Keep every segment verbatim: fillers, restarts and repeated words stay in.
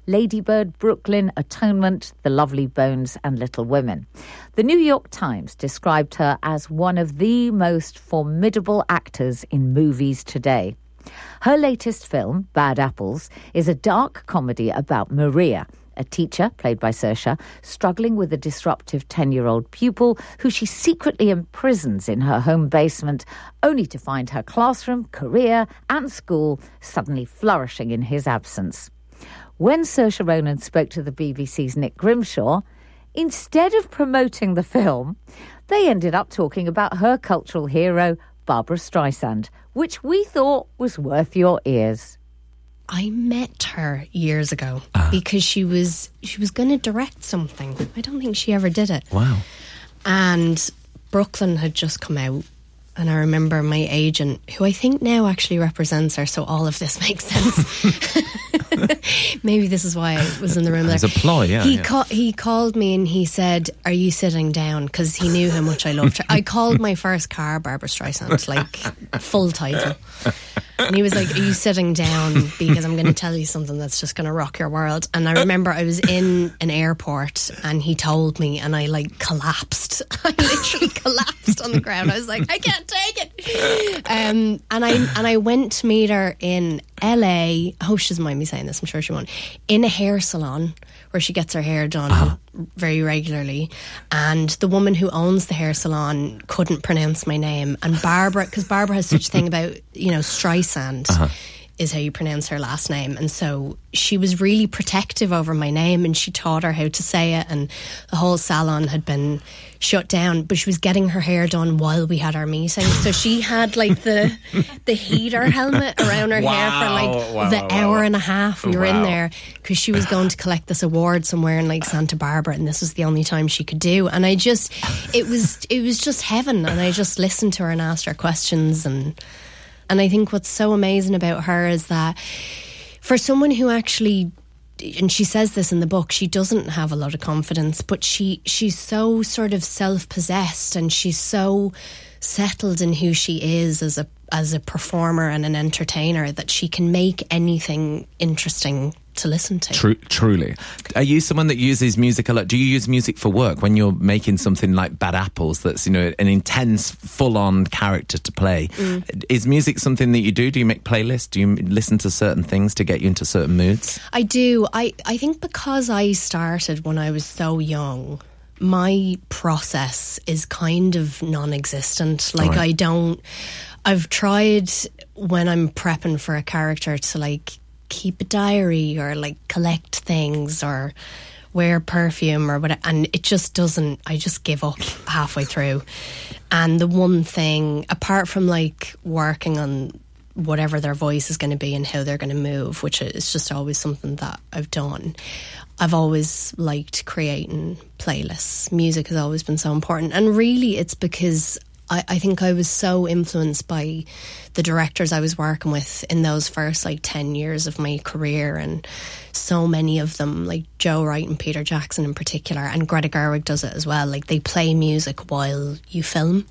Lady Bird, Brooklyn, Atonement, The Lovely Bones and Little Women. The New York Times described her as one of the most formidable actors in movies today. Her latest film, Bad Apples, is a dark comedy about Maria, a teacher, played by Saoirse, struggling with a disruptive ten-year-old pupil who she secretly imprisons in her home basement, only to find her classroom, career and school suddenly flourishing in his absence. When Saoirse Ronan spoke to the B B C's Nick Grimshaw, instead of promoting the film, they ended up talking about her cultural hero, Barbra Streisand, which we thought was worth your ears. I met her years ago uh. because she was she was going to direct something. I don't think she ever did it. Wow. And Brooklyn had just come out, and I remember my agent, who I think now actually represents her, so all of this makes sense. Maybe this is why I was in the room there. There's a ploy, yeah. He, yeah. ca- he called me and he said, "Are you sitting down?" Because he knew how much I loved her. I called my first car Barbra Streisand, like full title. And he was like, "Are you sitting down? Because I'm going to tell you something that's just going to rock your world." And I remember I was in an airport and he told me, and I like collapsed. I literally collapsed on the ground. I was like, I can't take it. Um, and I and I went to meet her in L A. I hope she doesn't mind me saying this. I'm sure she won't. In a hair salon where she gets her hair done uh-huh. very regularly, and the woman who owns the hair salon couldn't pronounce my name, and Barbara, because Barbara has such a thing about, you know, Streisand uh-huh. is how you pronounce her last name, and so she was really protective over my name, and she taught her how to say it, and the whole salon had been shut down, but she was getting her hair done while we had our meeting, so she had like the the heater helmet around her wow, hair for like wow, the wow, hour wow. and a half we wow. were in there, because she was going to collect this award somewhere in like Santa Barbara, and this was the only time she could do, and I just it was it was just heaven, and I just listened to her and asked her questions, and and I think what's so amazing about her is that for someone who actually, and she says this in the book, she doesn't have a lot of confidence, but she she's so sort of self-possessed, and she's so settled in who she is as a as a performer and an entertainer that she can make anything interesting to listen to. True, truly. Are you someone that uses music a lot? Do you use music for work when you're making something like Bad Apples that's, you know, an intense, full-on character to play? Mm. Is music something that you do? Do you make playlists? Do you listen to certain things to get you into certain moods? I do. I, I think because I started when I was so young, my process is kind of non-existent. Like, right. I don't... I've tried when I'm prepping for a character to, like, keep a diary or like collect things or wear perfume or whatever, and it just doesn't, I just give up halfway through. And the one thing, apart from like working on whatever their voice is going to be and how they're going to move, which is just always something that I've done, I've always liked creating playlists. Music has always been so important, and really it's because I, I think I was so influenced by the directors I was working with in those first like ten years of my career, and so many of them, like Joe Wright and Peter Jackson in particular, and Greta Gerwig does it as well. Like, they play music while you film,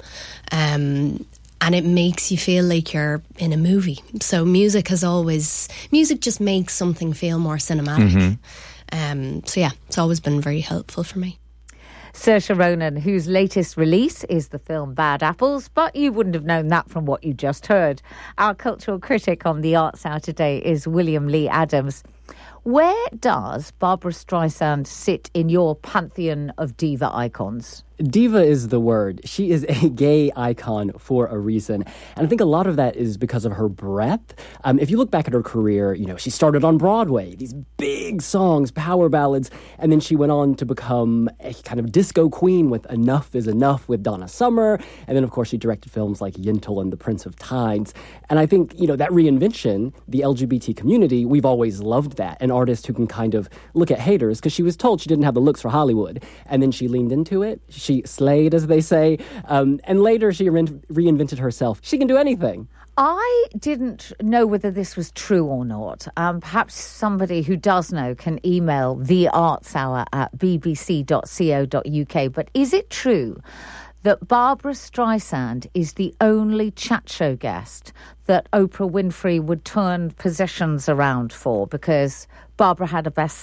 um, and it makes you feel like you're in a movie. So music has always, music just makes something feel more cinematic. Mm-hmm. Um, so yeah, it's always been very helpful for me. Saoirse Ronan, whose latest release is the film Bad Apples, but you wouldn't have known that from what you just heard. Our cultural critic on the Arts Hour today is William Lee Adams. Where does Barbra Streisand sit in your pantheon of diva icons? Diva is the word. She is a gay icon for a reason. And I think a lot of that is because of her breadth. Um, if you look back at her career, you know, she started on Broadway, these big songs, power ballads, and then she went on to become a kind of disco queen with Enough is Enough with Donna Summer. And then, of course, she directed films like Yentl and The Prince of Tides. And I think, you know, that reinvention, the L G B T community, we've always loved that. An artist who can kind of look at haters, because she was told she didn't have the looks for Hollywood. And then she leaned into it. She slayed, as they say, um, and later she re- reinvented herself. She can do anything. I didn't know whether this was true or not. Um, perhaps somebody who does know can email the arts hour at b b c dot co dot u k. But is it true that Barbra Streisand is the only chat show guest that Oprah Winfrey would turn positions around for, because Barbara had a best